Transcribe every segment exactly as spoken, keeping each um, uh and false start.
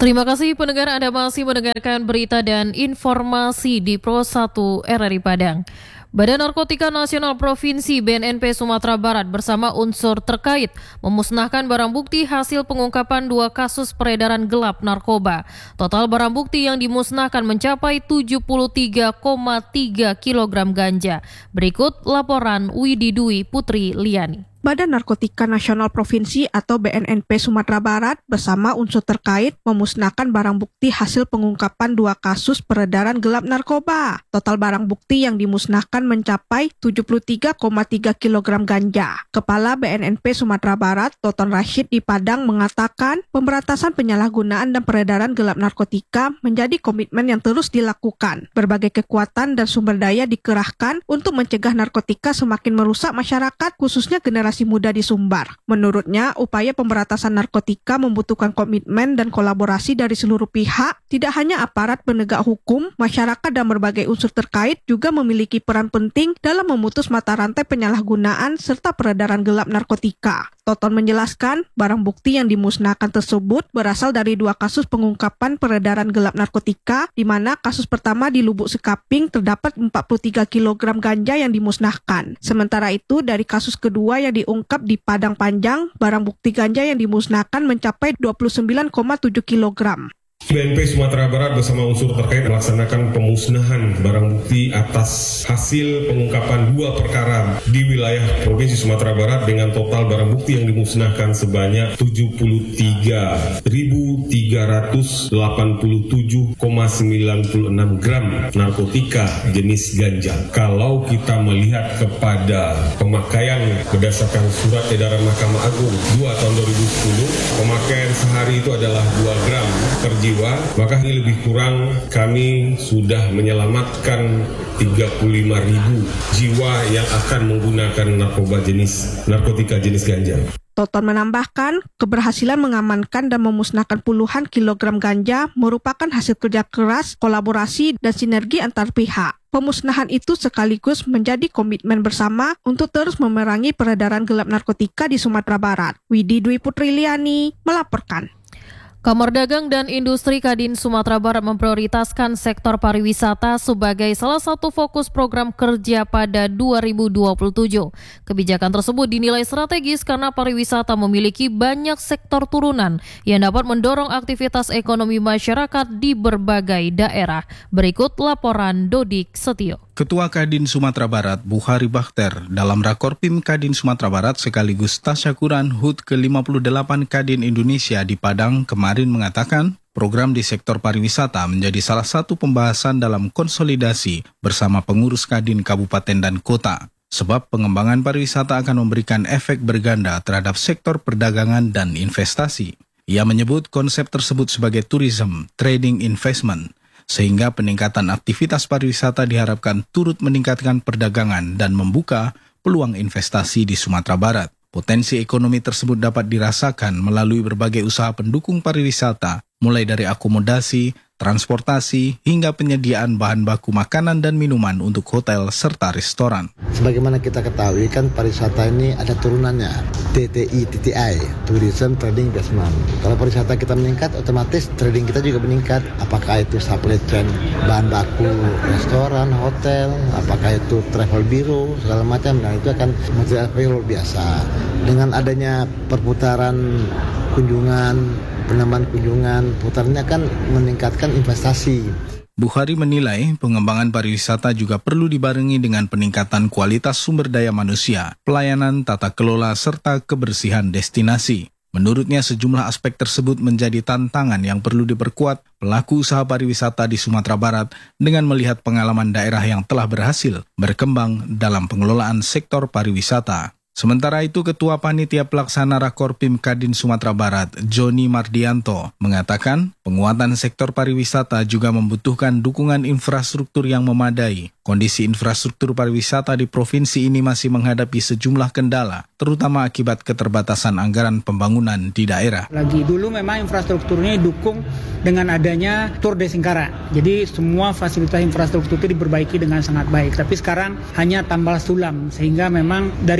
Terima kasih pendengar, Anda masih mendengarkan berita dan informasi di Pro satu R R I Padang. Badan Narkotika Nasional Provinsi B N N P Sumatera Barat bersama unsur terkait memusnahkan barang bukti hasil pengungkapan dua kasus peredaran gelap narkoba. Total barang bukti yang dimusnahkan mencapai tujuh puluh tiga koma tiga kilogram ganja. Berikut laporan Widi Dwi Putri Liani. Badan Narkotika Nasional Provinsi atau B N N P Sumatera Barat bersama unsur terkait memusnahkan barang bukti hasil pengungkapan dua kasus peredaran gelap narkoba. Total barang bukti yang dimusnahkan mencapai tujuh puluh tiga koma tiga kilogram ganja. Kepala B N N P Sumatera Barat, Toton Rashid di Padang mengatakan pemberantasan penyalahgunaan dan peredaran gelap narkotika menjadi komitmen yang terus dilakukan. Berbagai kekuatan dan sumber daya dikerahkan untuk mencegah narkotika semakin merusak masyarakat, khususnya generasi muda di Sumbar. Menurutnya, upaya pemberantasan narkotika membutuhkan komitmen dan kolaborasi dari seluruh pihak, tidak hanya aparat penegak hukum, masyarakat dan berbagai unsur terkait juga memiliki peran penting dalam memutus mata rantai penyalahgunaan serta peredaran gelap narkotika. Toton menjelaskan, barang bukti yang dimusnahkan tersebut berasal dari dua kasus pengungkapan peredaran gelap narkotika, di mana kasus pertama di Lubuk Sekaping terdapat empat puluh tiga kilogram ganja yang dimusnahkan. Sementara itu, dari kasus kedua yang diungkap di Padang Panjang, barang bukti ganja yang dimusnahkan mencapai dua puluh sembilan koma tujuh kilogram. B N P Sumatera Barat bersama unsur terkait melaksanakan pemusnahan barang bukti atas hasil pengungkapan dua perkara di wilayah Provinsi Sumatera Barat dengan total barang bukti yang dimusnahkan sebanyak tujuh puluh tiga ribu tiga ratus delapan puluh tujuh koma sembilan enam gram narkotika jenis ganja. Kalau kita melihat kepada pemakaian berdasarkan surat edaran Mahkamah Agung dua tahun dua ribu sepuluh, pemakaian sehari itu adalah dua gram per jiwa. Maka ini lebih kurang kami sudah menyelamatkan tiga puluh lima ribu jiwa yang akan menggunakan narkoba jenis narkotika jenis ganja. Toton menambahkan, keberhasilan mengamankan dan memusnahkan puluhan kilogram ganja merupakan hasil kerja keras, kolaborasi, dan sinergi antar pihak. Pemusnahan itu sekaligus menjadi komitmen bersama untuk terus memerangi peredaran gelap narkotika di Sumatera Barat. Widi Dwi Putri Liani melaporkan. Kamar Dagang dan Industri Kadin Sumatera Barat memprioritaskan sektor pariwisata sebagai salah satu fokus program kerja pada dua ribu dua puluh tujuh. Kebijakan tersebut dinilai strategis karena pariwisata memiliki banyak sektor turunan yang dapat mendorong aktivitas ekonomi masyarakat di berbagai daerah. Berikut laporan Dodik Setio. Ketua Kadin Sumatera Barat, Bukhari Bakhter, dalam Rakorpim Kadin Sumatera Barat sekaligus tasyakuran H U T ke lima puluh delapan Kadin Indonesia di Padang kemarin mengatakan, program di sektor pariwisata menjadi salah satu pembahasan dalam konsolidasi bersama pengurus Kadin Kabupaten dan Kota. Sebab pengembangan pariwisata akan memberikan efek berganda terhadap sektor perdagangan dan investasi. Ia menyebut konsep tersebut sebagai tourism, trading investment, sehingga peningkatan aktivitas pariwisata diharapkan turut meningkatkan perdagangan dan membuka peluang investasi di Sumatera Barat. Potensi ekonomi tersebut dapat dirasakan melalui berbagai usaha pendukung pariwisata, mulai dari akomodasi, transportasi, hingga penyediaan bahan baku makanan dan minuman untuk hotel serta restoran. Sebagaimana kita ketahui kan pariwisata ini ada turunannya, T T I, T T I, Tourism Trading Investment. Kalau pariwisata kita meningkat, otomatis trading kita juga meningkat. Apakah itu supply chain bahan baku restoran, hotel, apakah itu travel bureau, segala macam. Nah itu akan menjadi luar biasa. Dengan adanya perputaran kunjungan, penambahan kunjungan, putarannya akan meningkatkan investasi. Bukhari menilai pengembangan pariwisata juga perlu dibarengi dengan peningkatan kualitas sumber daya manusia, pelayanan, tata kelola, serta kebersihan destinasi. Menurutnya sejumlah aspek tersebut menjadi tantangan yang perlu diperkuat pelaku usaha pariwisata di Sumatera Barat dengan melihat pengalaman daerah yang telah berhasil berkembang dalam pengelolaan sektor pariwisata. Sementara itu, Ketua Panitia Pelaksana Rakorpim Kadin Sumatera Barat, Joni Mardianto, mengatakan penguatan sektor pariwisata juga membutuhkan dukungan infrastruktur yang memadai. Kondisi infrastruktur pariwisata di provinsi ini masih menghadapi sejumlah kendala, terutama akibat keterbatasan anggaran pembangunan di daerah. Lagi dulu memang infrastrukturnya didukung dengan adanya Tour de Singkara. Jadi semua fasilitas infrastruktur itu diperbaiki dengan sangat baik. Tapi sekarang hanya tambal sulam, sehingga memang dari infrastruktur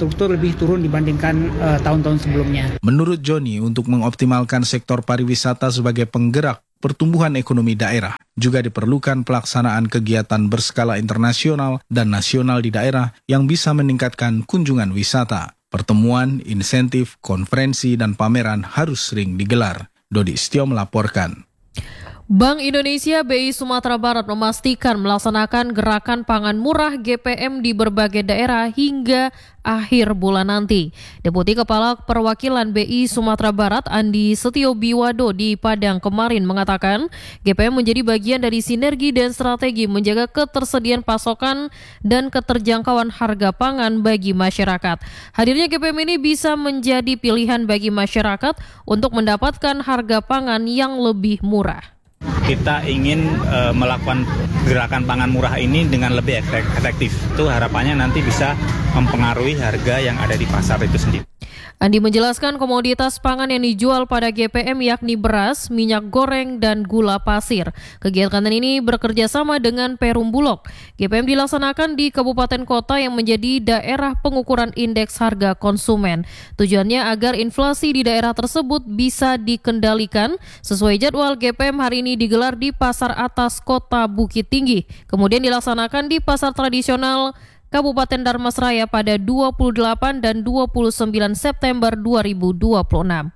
infrastruktur lebih turun dibandingkan uh, tahun-tahun sebelumnya. Menurut Joni, untuk mengoptimalkan sektor pariwisata sebagai penggerak pertumbuhan ekonomi daerah, juga diperlukan pelaksanaan kegiatan berskala internasional dan nasional di daerah yang bisa meningkatkan kunjungan wisata. Pertemuan, insentif, konferensi, dan pameran harus sering digelar. Dodi Setio melaporkan. Bank Indonesia B I Sumatera Barat memastikan melaksanakan gerakan pangan murah G P M di berbagai daerah hingga akhir bulan nanti. Deputi Kepala Perwakilan B I Sumatera Barat Andi Setio Biwado di Padang kemarin mengatakan G P M menjadi bagian dari sinergi dan strategi menjaga ketersediaan pasokan dan keterjangkauan harga pangan bagi masyarakat. Hadirnya G P M ini bisa menjadi pilihan bagi masyarakat untuk mendapatkan harga pangan yang lebih murah. Kita ingin uh, melakukan gerakan pangan murah ini dengan lebih efektif. Itu harapannya nanti bisa mempengaruhi harga yang ada di pasar itu sendiri. Andi menjelaskan komoditas pangan yang dijual pada G P M yakni beras, minyak goreng, dan gula pasir. Kegiatan ini bekerja sama dengan Perum Bulog. G P M dilaksanakan di kabupaten kota yang menjadi daerah pengukuran indeks harga konsumen. Tujuannya agar inflasi di daerah tersebut bisa dikendalikan. Sesuai jadwal, G P M hari ini digelar di Pasar Atas Kota Bukit Tinggi. Kemudian dilaksanakan di Pasar Tradisional Kabupaten Darmasraya pada dua puluh delapan dan dua puluh sembilan September dua ribu dua puluh enam.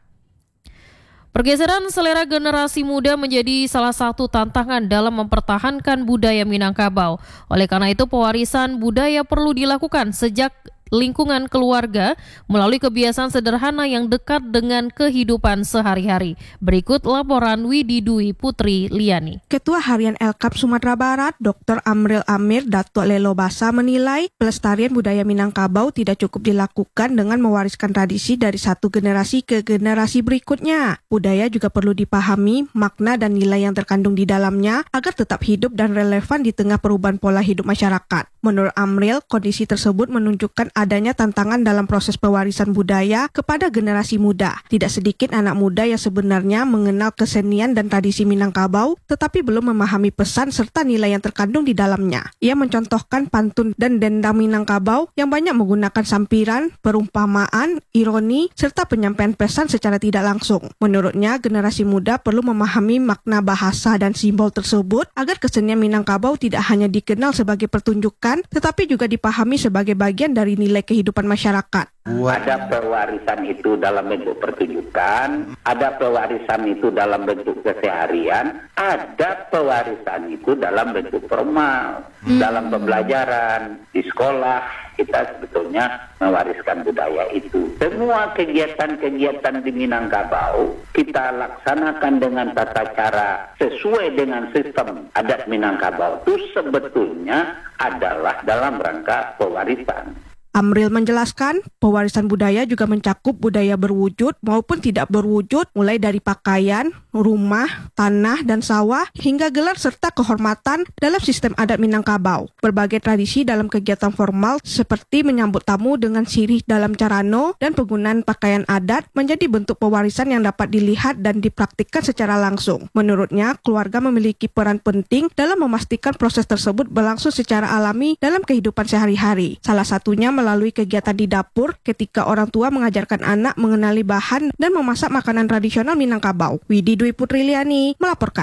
Pergeseran selera generasi muda menjadi salah satu tantangan dalam mempertahankan budaya Minangkabau. Oleh karena itu, pewarisan budaya perlu dilakukan sejak lingkungan keluarga melalui kebiasaan sederhana yang dekat dengan kehidupan sehari-hari. Berikut laporan Widi Dwi Putri Liani. Ketua Harian Elkap Sumatera Barat, Doktor Amril Amir Datuk Lelo Basa menilai pelestarian budaya Minangkabau tidak cukup dilakukan dengan mewariskan tradisi dari satu generasi ke generasi berikutnya. Budaya juga perlu dipahami makna dan nilai yang terkandung di dalamnya agar tetap hidup dan relevan di tengah perubahan pola hidup masyarakat. Menurut Amril, kondisi tersebut menunjukkan adanya tantangan dalam proses pewarisan budaya kepada generasi muda. Tidak sedikit anak muda yang sebenarnya mengenal kesenian dan tradisi Minangkabau, tetapi belum memahami pesan serta nilai yang terkandung di dalamnya. Ia mencontohkan pantun dan dendang Minangkabau yang banyak menggunakan sampiran, perumpamaan, ironi, serta penyampaian pesan secara tidak langsung. Menurutnya, generasi muda perlu memahami makna bahasa dan simbol tersebut agar kesenian Minangkabau tidak hanya dikenal sebagai pertunjukan, tetapi juga dipahami sebagai bagian dari nilai kehidupan masyarakat. Ada pewarisan itu dalam bentuk pertunjukan, ada pewarisan itu dalam bentuk keseharian, ada pewarisan itu dalam bentuk formal, hmm. dalam pembelajaran, di sekolah, kita sebetulnya mewariskan budaya itu. Semua kegiatan-kegiatan di Minangkabau kita laksanakan dengan tata cara sesuai dengan sistem adat Minangkabau itu sebetulnya adalah dalam rangka pewarisan. Amril menjelaskan, pewarisan budaya juga mencakup budaya berwujud maupun tidak berwujud, mulai dari pakaian, rumah, tanah, dan sawah, hingga gelar serta kehormatan dalam sistem adat Minangkabau. Berbagai tradisi dalam kegiatan formal seperti menyambut tamu dengan sirih dalam carano dan penggunaan pakaian adat menjadi bentuk pewarisan yang dapat dilihat dan dipraktikkan secara langsung. Menurutnya, keluarga memiliki peran penting dalam memastikan proses tersebut berlangsung secara alami dalam kehidupan sehari-hari. Salah satunya melalui kegiatan di dapur ketika orang tua mengajarkan anak mengenali bahan dan memasak makanan tradisional Minangkabau. Widi Dwi Putri Liani melaporkan.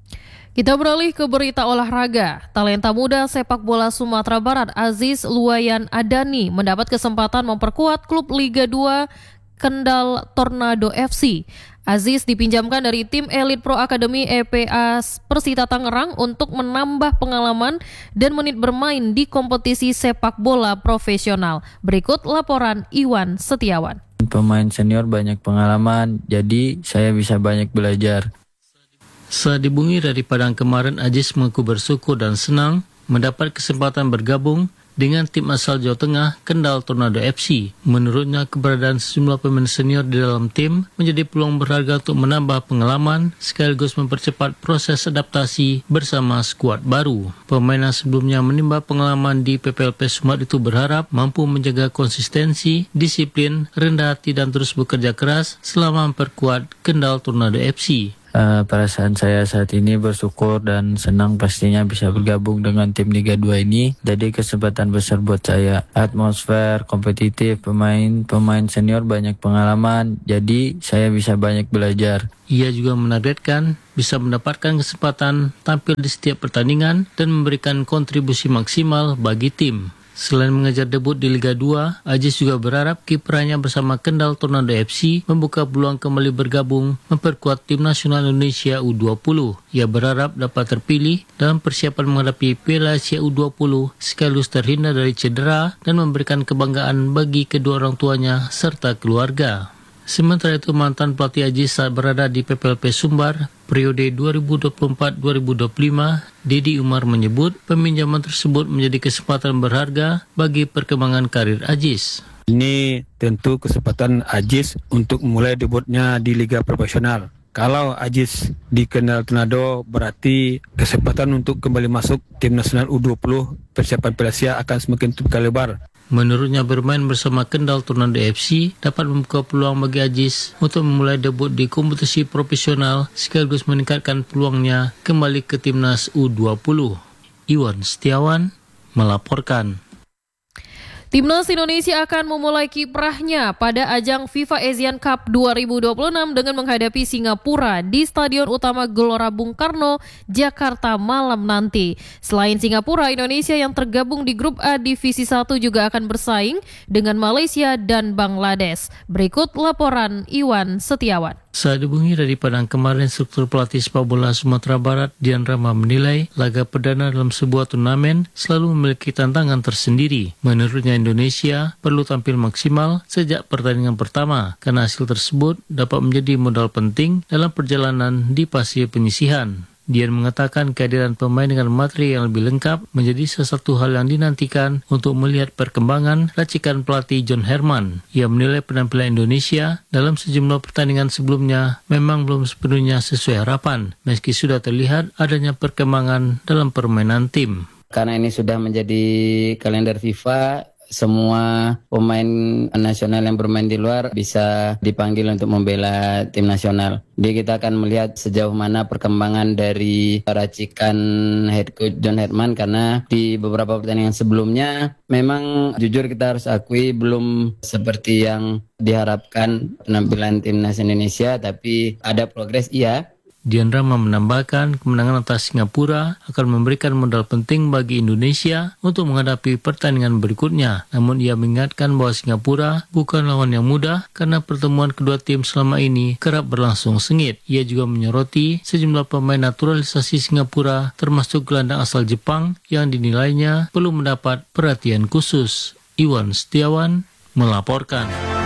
Kita beralih ke berita olahraga. Talenta muda sepak bola Sumatera Barat Aziz Luwayan Adani mendapat kesempatan memperkuat klub Liga dua Kendal Tornado F C. Aziz dipinjamkan dari tim Elite Pro Academy E P A Persita Tangerang untuk menambah pengalaman dan menit bermain di kompetisi sepak bola profesional. Berikut laporan Iwan Setiawan. Pemain senior banyak pengalaman, jadi saya bisa banyak belajar. Saat dibunyi dari Padang kemarin, Aziz mengaku bersyukur dan senang mendapat kesempatan bergabung dengan tim asal Jawa Tengah Kendal Tornado F C. Menurutnya, keberadaan sejumlah pemain senior di dalam tim menjadi peluang berharga untuk menambah pengalaman sekaligus mempercepat proses adaptasi bersama skuad baru. Pemain yang sebelumnya menimba pengalaman di P P L P Sumat itu berharap mampu menjaga konsistensi, disiplin, rendah hati dan terus bekerja keras selama memperkuat Kendal Tornado F C. Uh, perasaan saya saat ini bersyukur dan senang pastinya bisa bergabung dengan tim Liga dua ini. Jadi kesempatan besar buat saya. Atmosfer kompetitif, pemain-pemain senior banyak pengalaman. Jadi saya bisa banyak belajar. Ia juga menargetkan bisa mendapatkan kesempatan tampil di setiap pertandingan dan memberikan kontribusi maksimal bagi tim. Selain mengejar debut di Liga dua, Aziz juga berharap kiprahnya bersama Kendal Tornado F C membuka peluang kembali bergabung memperkuat tim nasional Indonesia U dua puluh. Ia berharap dapat terpilih dalam persiapan menghadapi Piala Asia U dua puluh sekaligus terhindar dari cedera dan memberikan kebanggaan bagi kedua orang tuanya serta keluarga. Sementara itu, mantan pelatih Aziz saat berada di P P L P Sumbar periode dua ribu dua puluh empat dua ribu dua puluh lima, Dedi Umar menyebut peminjaman tersebut menjadi kesempatan berharga bagi perkembangan karir Aziz. Ini tentu kesempatan Aziz untuk mulai debutnya di Liga Profesional. Kalau Aziz dikenal Tornado, berarti kesempatan untuk kembali masuk tim nasional U dua puluh persiapan Piala Asia akan semakin terbuka lebar. Menurutnya, bermain bersama Kendal Tornado F C dapat membuka peluang bagi Aziz untuk memulai debut di kompetisi profesional sekaligus meningkatkan peluangnya kembali ke timnas U dua puluh. Iwan Setiawan melaporkan. Timnas Indonesia akan memulai kiprahnya pada ajang FIFA Asian Cup dua ribu dua puluh enam dengan menghadapi Singapura di Stadion Utama Gelora Bung Karno, Jakarta malam nanti. Selain Singapura, Indonesia yang tergabung di grup A Divisi satu juga akan bersaing dengan Malaysia dan Bangladesh. Berikut laporan Iwan Setiawan. Saat dihubungi dari Padang kemarin, struktur pelatih sepak bola Sumatera Barat Dian Rama menilai laga perdana dalam sebuah turnamen selalu memiliki tantangan tersendiri. Menurutnya, Indonesia perlu tampil maksimal sejak pertandingan pertama karena hasil tersebut dapat menjadi modal penting dalam perjalanan di fase penyisihan. Dian mengatakan kehadiran pemain dengan materi yang lebih lengkap menjadi salah satu hal yang dinantikan untuk melihat perkembangan racikan pelatih John Herman. Ia menilai penampilan Indonesia dalam sejumlah pertandingan sebelumnya memang belum sepenuhnya sesuai harapan, meski sudah terlihat adanya perkembangan dalam permainan tim. Karena ini sudah menjadi kalender FIFA, semua pemain nasional yang bermain di luar bisa dipanggil untuk membela tim nasional. Jadi kita akan melihat sejauh mana perkembangan dari racikan head coach John Herman, karena di beberapa pertandingan sebelumnya memang jujur kita harus akui belum seperti yang diharapkan penampilan timnas Indonesia, tapi ada progres iya. Dian Rama menambahkan kemenangan atas Singapura akan memberikan modal penting bagi Indonesia untuk menghadapi pertandingan berikutnya. Namun ia mengingatkan bahwa Singapura bukan lawan yang mudah karena pertemuan kedua tim selama ini kerap berlangsung sengit. Ia juga menyoroti sejumlah pemain naturalisasi Singapura termasuk gelandang asal Jepang yang dinilainya perlu mendapat perhatian khusus. Iwan Setiawan melaporkan.